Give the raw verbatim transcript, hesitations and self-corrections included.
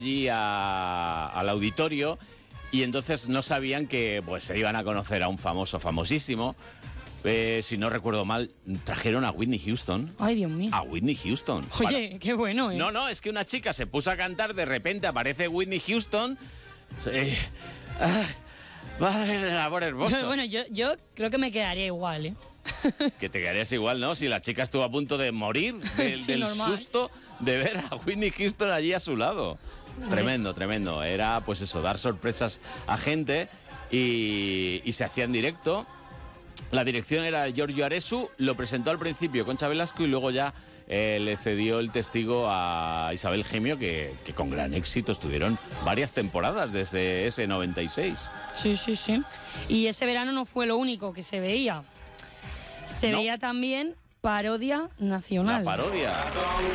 allí a, al auditorio y entonces no sabían que pues se iban a conocer a un famoso famosísimo. Eh, si no recuerdo mal, trajeron a Whitney Houston. Ay, Dios mío. A Whitney Houston. Oye, Para... qué bueno, ¿eh? No, no, es que una chica se puso a cantar, de repente aparece Whitney Houston. Eh, ah, madre del amor hermoso. Bueno, yo, yo creo que me quedaría igual, ¿eh? Que te quedarías igual, ¿no? Si la chica estuvo a punto de morir del, Sí, del normal. susto de ver a Whitney Houston allí a su lado. Tremendo, tremendo. Era, pues eso, dar sorpresas a gente y, y se hacía en directo. La dirección era Giorgio Aresu, lo presentó al principio Concha Velasco y luego ya eh, le cedió el testigo a Isabel Gemio, que, que con gran éxito estuvieron varias temporadas desde ese noventa y seis. Sí, sí, sí. Y ese verano no fue lo único que se veía. Se No. veía también Parodia Nacional. La parodia.